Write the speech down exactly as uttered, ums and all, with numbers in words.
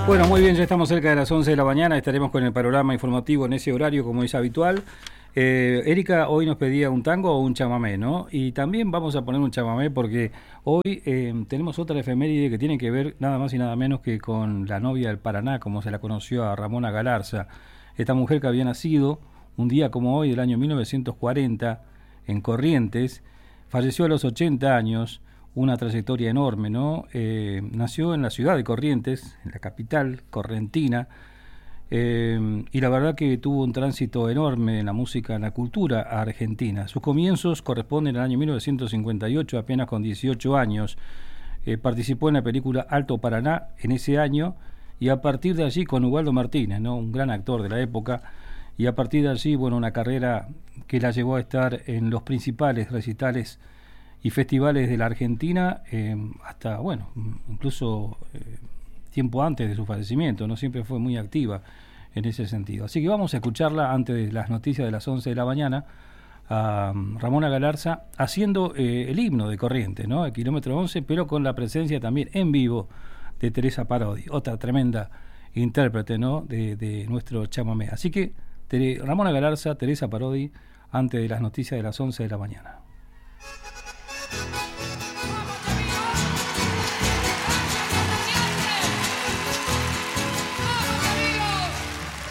Bueno, muy bien, ya estamos cerca de las once de la mañana, estaremos con el panorama informativo en ese horario como es habitual. Eh, Erika hoy nos pedía un tango o un chamamé, ¿no? Y también vamos a poner un chamamé porque hoy eh, tenemos otra efeméride que tiene que ver nada más y nada menos que con la novia del Paraná, como se la conoció a Ramona Galarza. Esta mujer que había nacido un día como hoy del año mil novecientos cuarenta en Corrientes, falleció a los ochenta años, una trayectoria enorme, ¿no? Eh, nació en la ciudad de Corrientes, en la capital correntina, eh, y la verdad que tuvo un tránsito enorme en la música, en la cultura argentina. Sus comienzos corresponden al año mil novecientos cincuenta y ocho, apenas con dieciocho años. Eh, participó en la película Alto Paraná en ese año, y a partir de allí con Ubaldo Martínez, ¿no? Un gran actor de la época, y a partir de allí, bueno, una carrera que la llevó a estar en los principales recitales y festivales de la Argentina, eh, hasta, bueno, incluso eh, tiempo antes de su fallecimiento, ¿no? Siempre fue muy activa en ese sentido. Así que vamos a escucharla antes de las noticias de las once de la mañana, a um, Ramona Galarza haciendo eh, el himno de Corrientes, ¿no? El kilómetro once, pero con la presencia también en vivo de Teresa Parodi, otra tremenda intérprete, ¿no? de, de nuestro chamamé. Así que Tere, Ramona Galarza, Teresa Parodi, antes de las noticias de las once de la mañana.